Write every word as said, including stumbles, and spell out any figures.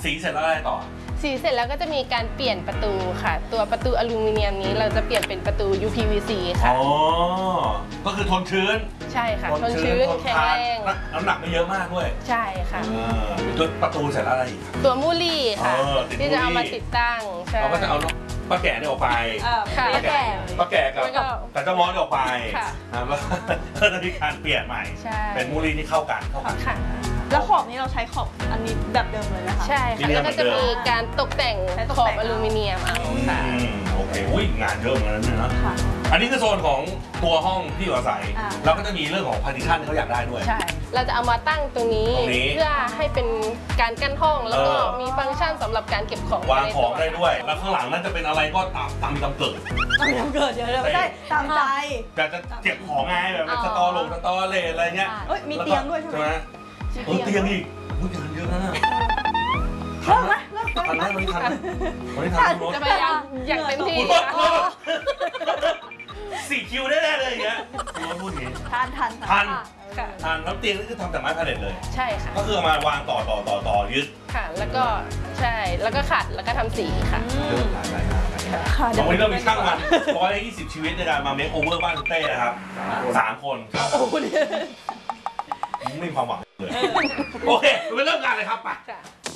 สีเสร็จแล้วอะไรต่อสีเสร็จแล้วก็จะมีการเปลี่ยนประตูค่ะตัวประตูอลูมิเนียมนี้เราจะเปลี่ยนเป็นประตู ยู พี วี ซี ค่ะอ๋อก็คือทนชื้นใช่ค่ะทนชื้นแข็งแรงน้ำหนักไม่เยอะมากด้วยใช่ค่ะตัวประตูเสร็จแล้วอะไรอีกตัวมูลี่ค่ะที่จะเอามาติดตั้งเราก็จะเอาป้าแก่เนี่ยออกไปป้าแก่ป้าแก่กับกับเจ้ามอสออกไปแล้วก็จะมีการเปลี่ยนใหม่เป็นมูลี่ที่เข้ากันเข้ากันแล้วขอบนี้เราใช้ขอบอันนี้แบบเดิมเลยนะคะใช่ค่ะแล้วก็จะมีการตกแต่งขอบอลูมิเนียมเอาค่ะโอเคอุ้ยงานเยอะเหมือนกันนะอันนี้คือโซนของตัวห้องที่อยู่อาศัยเราก็จะมีเรื่องของพาร์ติชันที่เขาอยากได้ด้วยใช่เราจะเอามาตั้งตรงนี้เพื่อให้เป็นการกั้นห้องแล้วก็มีฟังก์ชันสำหรับการเก็บของวางของได้ด้วยแล้วข้างหลังนั่นจะเป็นอะไรก็ตามตามมีกำเกิดตามมีกำเกิดเดี๋ยวไม่ได้ตามใจแต่จะเก็บของไงแบบสตอลงสตอเลอะไรเงี้ยมีเตียงด้วยใช่ไหมเออเตียงอีกอุ้ยงานเยอะนะทันไหมทันไหมวันนี้ทันไหมวันนี้ทันจะพยายามอย่างเต็มที่สี่คิวได้เลยอย่างเงี้ยพูดอย่างนี้ทันทันทันทันแล้วเตียงนี่คือทำจากไม้พาเลทเลยใช่ค่ะก็คือมาวางต่อต่อต่อต่อยึดค่ะแล้วก็ใช่แล้วก็ขัดแล้วก็ทำสีค่ะวันนี้เรามีช่างมันร้อยยี่สิบชีวิตในการมาเมคโอเวอร์บ้านเต้นะครับสามคนไม่มีความหวังเลยโอเคไปเริ่มงานเลยครับไป